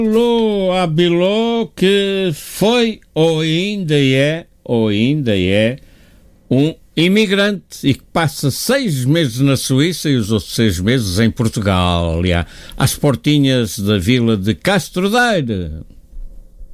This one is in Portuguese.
Alô, Abiló, que foi ou ainda é um imigrante e que passa 6 meses na Suíça e os outros 6 meses em Portugal, às portinhas da vila de Castro Daire.